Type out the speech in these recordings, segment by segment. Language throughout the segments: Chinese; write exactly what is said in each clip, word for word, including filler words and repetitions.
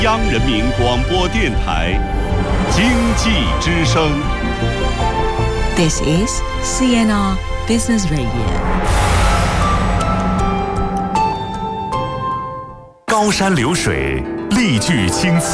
央人民广播电台经济之声。 This is C N R Business Radio。 高山流水，丽句青词，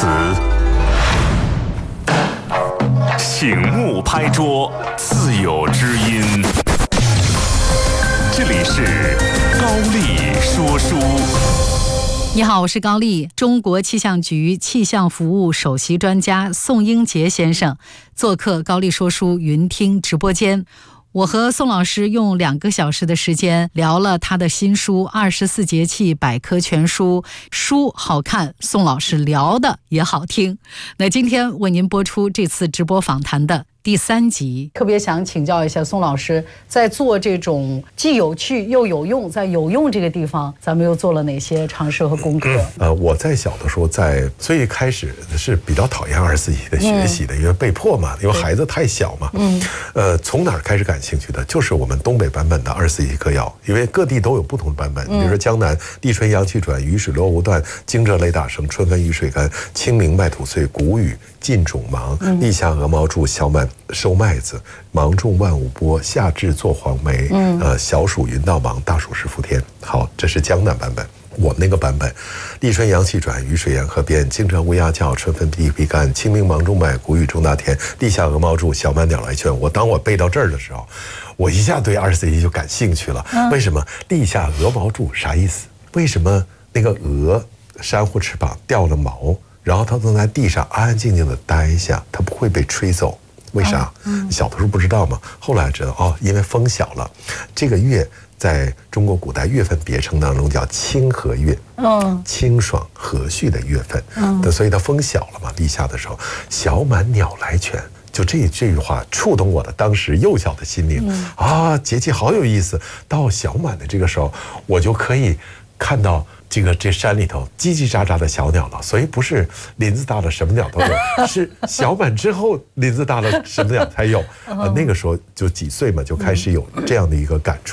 醒目拍桌，自有知音。这里是高丽说书。 你好，我是高丽。中国气象局气象服务首席专家宋英杰先生做客高丽说书云听直播间。我和宋老师用两个小时的时间聊了他的新书《二十四节气百科全书》，书好看，宋老师聊的也好听。那今天为您播出这次直播访谈的第三集，特别想请教一下宋老师，在做这种既有趣又有用，在有用这个地方，咱们又做了哪些尝试和功课？ 呃，我在小的时候在最开始是比较讨厌二十四节气的学习的，嗯、因为被迫嘛，因为孩子太小嘛。嗯。呃，从哪儿开始感兴趣的？就是我们东北版本的二十四节气歌谣，因为各地都有不同的版本。嗯、比如说江南立春阳气转，雨水落无断，惊蛰雷打声，春分雨水干，清明麦土碎，谷雨尽种忙，嗯、立夏鹅毛柱，小满收麦子，芒种万物播，夏至做黄梅。嗯，呃，小暑云道忙，大暑是伏天。好，这是江南版本。我们那个版本，立春阳气转，雨水沿河边，惊蛰乌鸦叫，春分地皮干，清明芒种麦，谷雨种大田，立夏鹅毛柱，小满鸟来劝。我当我背到这儿的时候，我一下对二十四节气就感兴趣了。嗯、为什么立夏鹅毛柱啥意思？为什么那个鹅珊瑚翅膀掉了毛，然后它能在地上安安静静的待一下，它不会被吹走？为啥？嗯、小的时候不知道嘛，后来知道哦，因为风小了。这个月在中国古代月份别称当中叫清和月，嗯，清爽和煦的月份，嗯，所以它风小了嘛，立夏的时候，小满鸟来泉。就这这句话触动我的当时幼小的心灵，嗯、啊，节气好有意思。到小满的这个时候，我就可以看到这个这山里头叽叽喳喳的小鸟了。所以不是林子大了什么鸟都有，是小满之后林子大了什么鸟才有。呃，那个时候就几岁嘛，就开始有这样的一个感触。